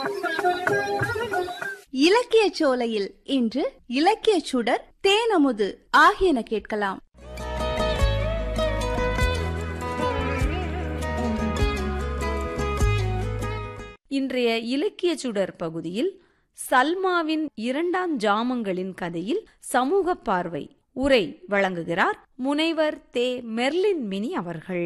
இலக்கிய சோலையில் இன்று இலக்கிய சுடர், தேனமுது ஆகியன கேட்கலாம். இன்றைய இலக்கிய சுடர் பகுதியில் சல்மாவின் 2ஆம் ஜாமங்களின் கதையில் சமூக பார்வை உரை வழங்குகிறார் முனைவர் தே. மெர்லின் மினி அவர்கள்.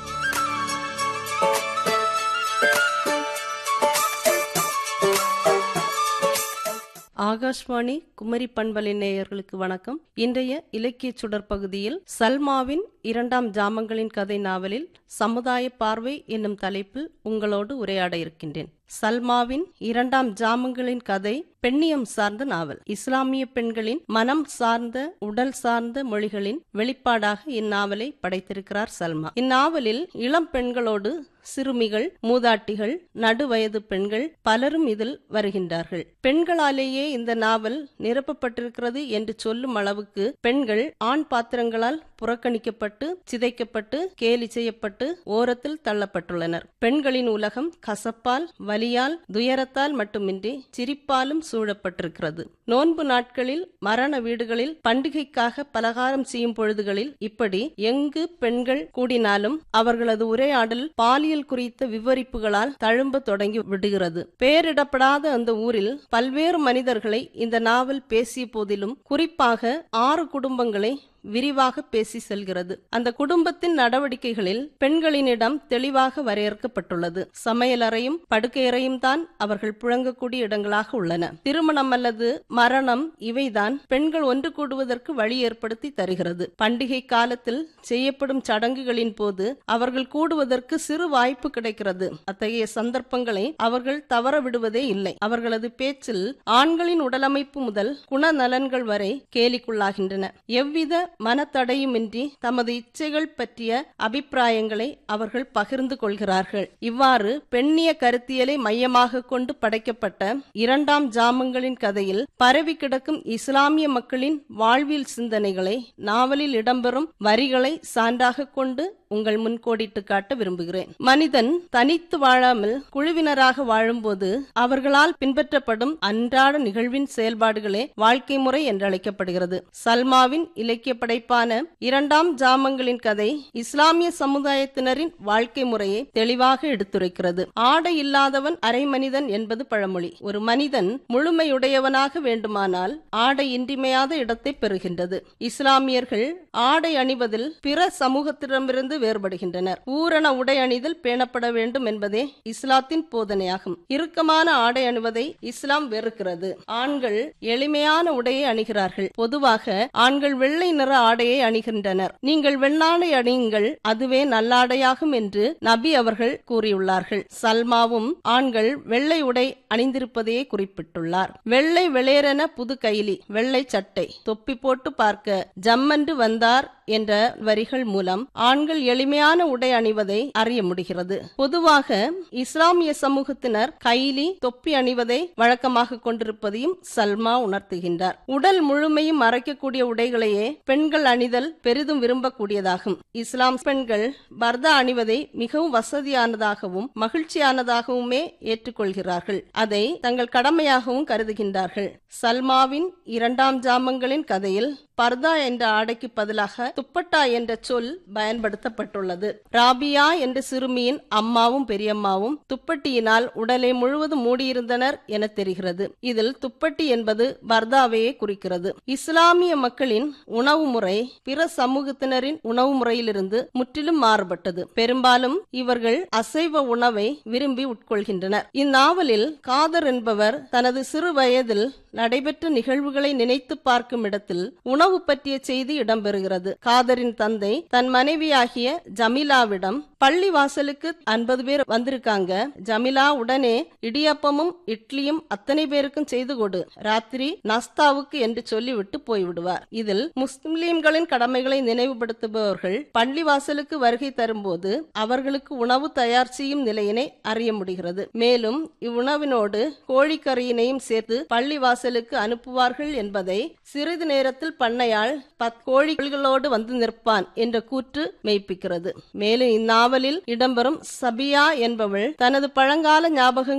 ஆகாஷ்வாணி குமரி பண்பலை நேயர்களுக்கு வணக்கம். இன்றைய இலக்கிய சுடர் பகுதியில் சல்மாவின் 2ஆம் ஜாமங்களின் கதை நாவலில் சமுதாய பார்வை என்னும் தலைப்பில் உங்களோடு உரையாட இருக்கின்றேன். சல்மாவின் 2ஆம் ஜாமங்களின் கதை பெண்ணியம் சார்ந்த நாவல். இஸ்லாமிய பெண்களின் மனம் சார்ந்த, உடல் சார்ந்த மொழிகளின் வெளிப்பாடாக இந்நாவலை படைத்திருக்கிறார் சல்மா. இந்நாவலில் இளம் பெண்களோடு சிறுமிகள், மூதாட்டிகள், நடுவயது பெண்கள் பலரும் இதில் வருகின்றார்கள். பெண்களாலேயே இந்த நாவல் நிரப்பப்பட்டிருக்கிறது என்று சொல்லும் அளவுக்கு பெண்கள் ஆண் பாத்திரங்களால் புறக்கணிக்கப்பட்டு, சிதைக்கப்பட்டு, கேலி செய்யப்பட்டு ஓரத்தில் தள்ளப்பட்டுள்ளனர். பெண்களின் உலகம் கசப்பால், வலியால், துயரத்தால் மட்டுமின்றி சிரிப்பாலும் சூழப்பட்டிருக்கிறது. நோன்பு நாட்களில், மரண வீடுகளில், பண்டிகைக்காக பலகாரம் செய்யும் பொழுதுகளில் இப்படி எங்கு பெண்கள் கூடினாலும் அவர்களது உரையாடல் பாலியல் குறித்த விவரிப்புகளால் தழும்ப தொடங்கி விடுகிறது. பெயரிடப்படாத அந்த ஊரில் பல்வேறு மனிதர்களை இந்த நாவல் பேசிய போதிலும் குறிப்பாக 6 குடும்பங்களை விரிவாக பேசி செல்கிறது. அந்த குடும்பத்தின் நடவடிக்கைகளில் பெண்களினிடம் தெளிவாக வரையறுக்கப்பட்டுள்ளது. சமையலறையும் படுக்கையறையும் தான் அவர்கள் புழங்கக்கூடிய இடங்களாக உள்ளன. திருமணம் அல்லது மரணம் இவைதான் பெண்கள் ஒன்று கூடுவதற்கு வழி ஏற்படுத்தி தருகிறது. பண்டிகை காலத்தில் செய்யப்படும் சடங்குகளின் போது அவர்கள் கூடுவதற்கு சிறு வாய்ப்பு கிடைக்கிறது. அத்தகைய சந்தர்ப்பங்களை அவர்கள் தவற விடுவதே இல்லை. அவர்களது பேச்சில் ஆண்களின் உடலமைப்பு முதல் குணநலன்கள் வரை கேலிக்குள்ளாகின்றன. எவ்வித மனத்தடையுமின்றி தமது இச்சைகள் பற்றிய அபிப்பிராயங்களை அவர்கள் பகிர்ந்து கொள்கிறார்கள். இவ்வாறு பெண்ணிய கருத்தியலை மையமாக கொண்டு படைக்கப்பட்ட 2ஆம் ஜாமங்களின் கதையில் பரவி கிடக்கும் இஸ்லாமிய மக்களின் வாழ்வியல் சிந்தனைகளை நாவலில் இடம்பெறும் வரிகளை சான்றாக கொண்டு உங்கள் முன் கோடிட்டு காட்ட விரும்புகிறேன். மனிதன் தனித்து வாழாமல் குழுவினராக வாழும்போது அவர்களால் பின்பற்றப்படும் அன்றாட நிகழ்வின் செயல்பாடுகளே வாழ்க்கை முறை என்று அழைக்கப்படுகிறது. சல்மாவின் இலக்கிய படைப்பான 2ஆம் ஜாமங்களின் கதை இஸ்லாமிய சமுதாயத்தினரின் வாழ்க்கை முறையை தெளிவாக எடுத்துரைக்கிறது. ஆடை இல்லாதவன் அரை மனிதன் என்பது பழமொழி. ஒரு மனிதன் முழுமையுடையவனாக வேண்டுமானால் ஆடை இன்றியமையாத இடத்தை பெறுகின்றது. இஸ்லாமியர்கள் ஆடை அணிவதில் பிற சமூகத்திடமிருந்து வேறுபடுகின்றனர். பூரண உடை அணிதல் பேணப்பட வேண்டும் என்பதே இஸ்லாத்தின் போதனையாகும். இறுக்கமான ஆடை அணிவதை இஸ்லாம் வெறுக்கிறது. ஆண்கள் எளிமையான உடையை அணிகிறார்கள். பொதுவாக ஆண்கள் வெள்ளை நிற ஆடையை அணிகின்றனர். நீங்கள் வெண்ணாடை அணியுங்கள், அதுவே நல்லாடையாகும் என்று நபி அவர்கள் கூறியுள்ளார்கள். சல்மாவும் ஆண்கள் வெள்ளை உடை அணிந்திருப்பதையே குறிப்பிட்டுள்ளார். வெள்ளை வெளியேறென புது கைலி, வெள்ளை சட்டை, தொப்பி போட்டு பார்க்க ஜம்மென்று வந்தார் என்ற வரிகள் மூலம் ஆண்கள் எளிமையான உடை அணிவதை அறிய முடிகிறது. பொதுவாக இஸ்லாமிய சமூகத்தினர் கைலி, தொப்பி அணிவதை வழக்கமாக கொண்டிருப்பதையும் சல்மா உணர்த்துகின்றார். உடல் முழுமையும் மறைக்கக்கூடிய உடைகளையே பெண்கள் அணிதல் பெரிதும் விரும்பக்கூடியதாகும். இஸ்லாம் பெண்கள் பர்தா அணிவதை மிகவும் வசதியானதாகவும் மகிழ்ச்சியானதாகவுமே ஏற்றுக்கொள்கிறார்கள். அதை தங்கள் கடமையாகவும் கருதுகின்றார்கள். சல்மாவின் 2ஆம் ஜாமங்களின் கதையில் பர்தா என்ற ஆடைக்கு பதிலாக துப்பட்டா என்ற சொல் பயன்படுத்தப்பட்டுள்ளது. ராபியா என்ற சிறுமியின் அம்மாவும் பெரியம்மாவும் துப்பட்டியினால் உடலை முழுவதும் மூடியிருந்தனர் என தெரிகிறது. இதில் துப்பட்டி என்பது பர்தாவையே குறிக்கிறது. இஸ்லாமிய மக்களின் உணவு முறை பிற சமூகத்தினரின் உணவு முறையிலிருந்து முற்றிலும் மாறுபட்டது. பெரும்பாலும் இவர்கள் அசைவ உணவை விரும்பி உட்கொள்கின்றனர். இந்நாவலில் காதர் என்பவர் தனது சிறு வயதில் நடைபெற்ற நிகழ்வுகளை நினைத்து பார்க்கும் இடத்தில் உணவு பற்றிய செய்தி இடம்பெறுகிறது. காதரின் தந்தை தன் மனைவியாகிய ஜமீலாவிடம் பள்ளி வாசலுக்கு 50 பேர் வந்திருக்காங்க, ஜமீலா உடனே இடியப்பமும் இட்லியும் அத்தனை பேருக்கும் செய்து கொடு, ராத்திரி நாஸ்தாவுக்கு என்று சொல்லிவிட்டு போய்விடுவார். இதில் முஸ்லிம்களின் கடமைகளை நினைவுபடுத்துபவர்கள் பள்ளி வாசலுக்கு வருகை தரும்போது அவர்களுக்கு உணவு தயார் செய்யும் நிலையினை அறிய முடிகிறது. மேலும் இவ்வுணவினோடு கோழிக்கறியினையும் சேர்த்து பள்ளி வாசலுக்கு அனுப்புவார்கள் என்பதை சிறிது நேரத்தில் பண்ணையால் 10 கோழிகளோடு வந்து நிற்பான் என்ற கூற்று மெய்ப்பிக்கிறது. மேலும் இந்நாவலில் இடம்பெறும் சபியா என்பவள் தனது பழங்கால ஞாபகங்கள்